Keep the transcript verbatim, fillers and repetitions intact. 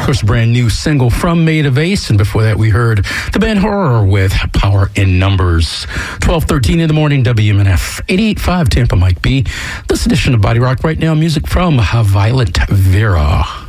course, a brand new single from Made of Ace. And before that, we heard the band Horror with Power in Numbers. twelve thirteen in the morning, W M N F eighty-eight point five Tampa Mike B. This edition of Body Rock right now, music from Violent Vera.